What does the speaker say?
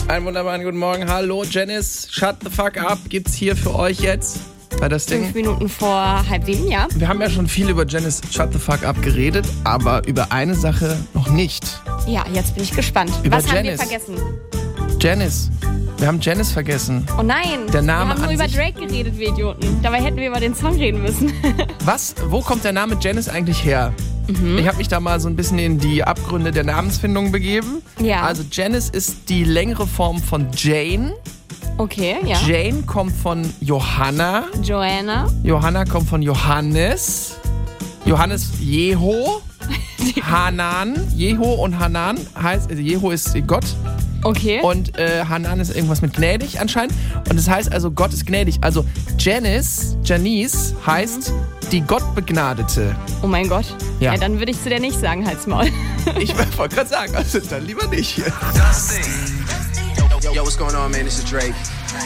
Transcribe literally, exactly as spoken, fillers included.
Einen wunderbaren guten Morgen. Hallo Janice, shut the fuck up. Gibt's hier für euch jetzt bei das Ding? Fünf Minuten vor halb sieben, ja. Wir haben ja schon viel über Janice shut the fuck up geredet, aber über eine Sache noch nicht. Ja, jetzt bin ich gespannt. Über Was Janice. haben wir vergessen? Janice. Wir haben Janice vergessen. Oh nein, Der Name wir haben nur an über sich- Drake geredet, wir Idioten. Dabei hätten wir über den Song reden müssen. Was? Wo kommt der Name Janice eigentlich her? Mhm. Ich habe mich da mal so ein bisschen in die Abgründe der Namensfindung begeben. Ja. Also Janice ist die längere Form von Jane. Okay, ja. Jane kommt von Johanna. Joanna. Johanna kommt von Johannes. Johannes Jeho. Hanan. Jeho und Hanan heißt, also Jeho ist Gott. Okay. Und äh, Hanan ist irgendwas mit gnädig anscheinend. Und das heißt also, Gott ist gnädig. Also Janice, Janice heißt mhm. die Gottbegnadete. Oh mein Gott. Ja. Ja, dann würde ich zu der nicht sagen, halt's Maul. Ich wollte gerade sagen, also dann lieber nicht. Yo, yo, what's going on, man? This is Drake.